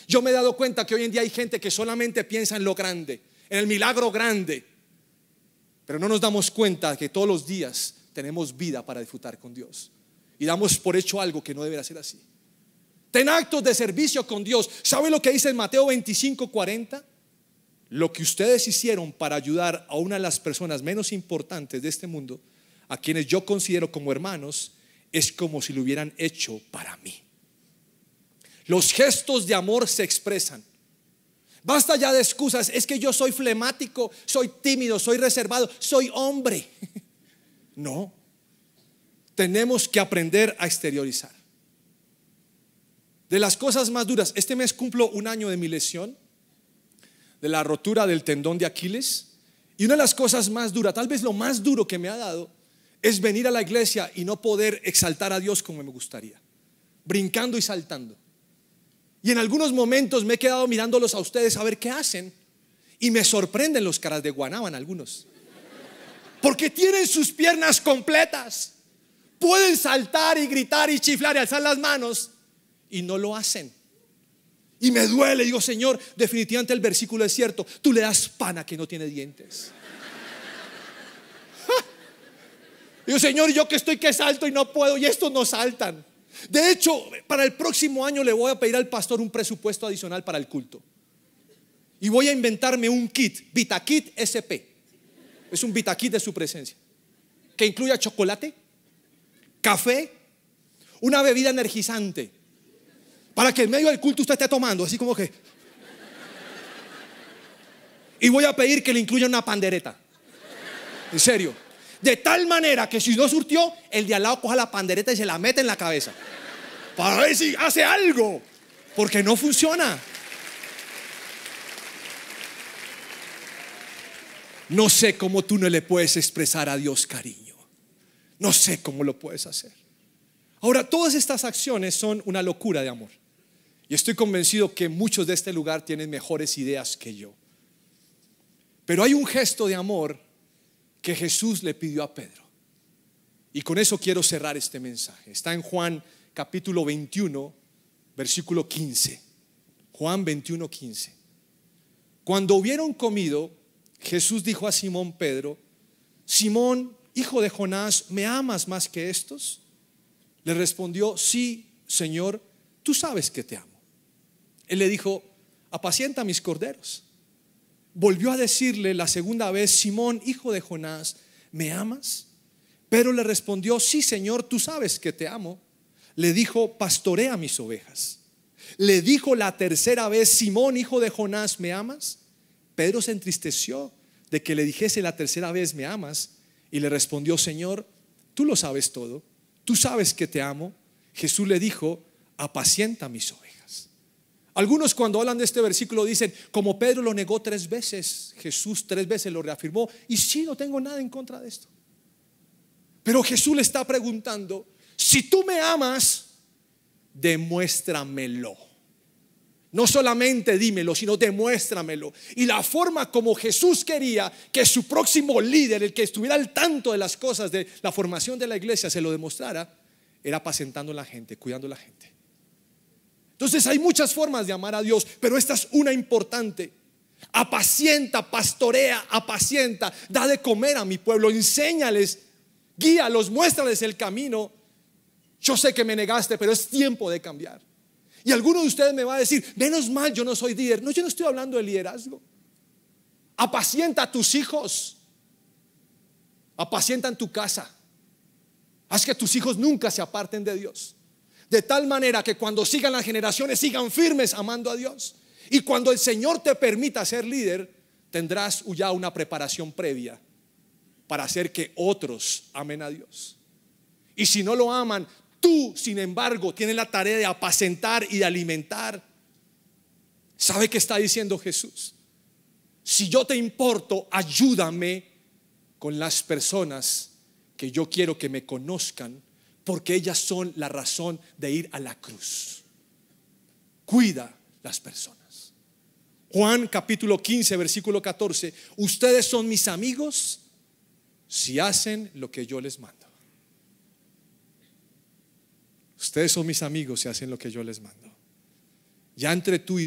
Yo me he dado cuenta que hoy en día hay gente que solamente piensa en lo grande, en el milagro grande, pero no nos damos cuenta que todos los días tenemos vida para disfrutar con Dios y damos por hecho algo que no debería ser así. Ten actos de servicio con Dios. ¿Sabe lo que dice en Mateo 25:40? Lo que ustedes hicieron para ayudar a una de las personas menos importantes de este mundo, a quienes yo considero como hermanos, es como si lo hubieran hecho para mí. Los gestos de amor se expresan. Basta ya de excusas. Es que yo soy flemático, soy tímido, soy reservado, soy hombre. No, tenemos que aprender a exteriorizar. De las cosas más duras, este mes cumplo un año de mi lesión, de la rotura del tendón de Aquiles. Y una de las cosas más duras, tal vez lo más duro que me ha dado, es venir a la iglesia y no poder exaltar a Dios como me gustaría, brincando y saltando. Y en algunos momentos me he quedado mirándolos a ustedes a ver qué hacen, y me sorprenden los caras de guanábana algunos, porque tienen sus piernas completas, pueden saltar y gritar y chiflar y alzar las manos, y no lo hacen. Y me duele, digo, Señor, definitivamente el versículo es cierto. Tú le das pan a que no tiene dientes. Digo, Señor, yo que estoy que salto y no puedo, y estos no saltan. De hecho, para el próximo año le voy a pedir al pastor un presupuesto adicional para el culto. Y voy a inventarme un kit, VitaKit SP. Es un VitaKit de su presencia, que incluya chocolate, café, una bebida energizante, para que en medio del culto usted esté tomando, así como que. Y voy a pedir que le incluya una pandereta. En serio. De tal manera que si no surtió, el de al lado coja la pandereta y se la mete en la cabeza, para ver si hace algo, porque no funciona. No sé cómo tú no le puedes expresar a Dios cariño. No sé cómo lo puedes hacer. Ahora, todas estas acciones son una locura de amor. Y estoy convencido que muchos de este lugar tienen mejores ideas que yo. Pero hay un gesto de amor que Jesús le pidió a Pedro. Y con eso quiero cerrar este mensaje. Está en Juan capítulo 21, versículo 15. Juan 21, 15. Cuando hubieron comido, Jesús dijo a Simón Pedro: Simón, hijo de Jonás, ¿me amas más que estos? Le respondió: sí, Señor, tú sabes que te amo. Él le dijo: apacienta mis corderos. Volvió a decirle la segunda vez: Simón, hijo de Jonás, ¿me amas? Pedro le respondió: sí, Señor, tú sabes que te amo. Le dijo: pastorea mis ovejas. Le dijo la tercera vez: Simón, hijo de Jonás, ¿me amas? Pedro se entristeció de que le dijese la tercera vez: ¿me amas? Y le respondió: Señor, tú lo sabes todo, tú sabes que te amo. Jesús le dijo: apacienta mis ovejas. Algunos, cuando hablan de este versículo, dicen: como Pedro lo negó 3 veces, Jesús 3 veces lo reafirmó. Y sí, no tengo nada en contra de esto. Pero Jesús le está preguntando: si tú me amas, demuéstramelo. No solamente dímelo, sino demuéstramelo. Y la forma como Jesús quería que su próximo líder, el que estuviera al tanto de las cosas de la formación de la iglesia, se lo demostrara, era apacentando a la gente, cuidando a la gente. Entonces hay muchas formas de amar a Dios, pero esta es una importante. Apacienta, pastorea, apacienta, da de comer a mi pueblo, enséñales, guíalos, muéstrales el camino. Yo sé que me negaste, pero es tiempo de cambiar. Y alguno de ustedes me va a decir: menos mal yo no soy líder. No, yo no estoy hablando de liderazgo. Apacienta a tus hijos, apacienta en tu casa. Haz que tus hijos nunca se aparten de Dios, de tal manera que cuando sigan las generaciones sigan firmes amando a Dios. Y cuando el Señor te permita ser líder, tendrás ya una preparación previa para hacer que otros amen a Dios. Y si no lo aman, tú, sin embargo, tienes la tarea de apacentar y de alimentar. ¿Sabe qué está diciendo Jesús? Si yo te importo, ayúdame con las personas que yo quiero que me conozcan, porque ellas son la razón de ir a la cruz. Cuida las personas. Juan capítulo 15, versículo 14. Ustedes son mis amigos si hacen lo que yo les mando. Ustedes son mis amigos si hacen lo que yo les mando. Ya entre tú y